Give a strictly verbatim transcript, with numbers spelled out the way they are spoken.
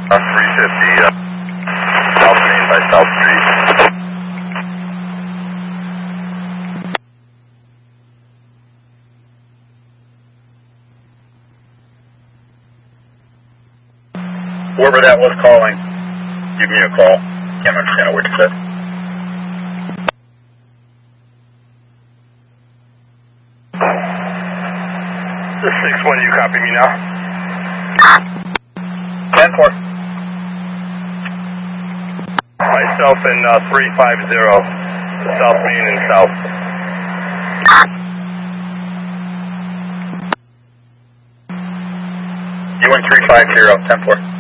Uh, three fifty, uh, South Main by South Street. Whoever that was calling, give me a call. Can't understand what you said. This six one, you copy me now? ten four. Myself in uh, three five zero, South Main and South. You in three five zero, ten four.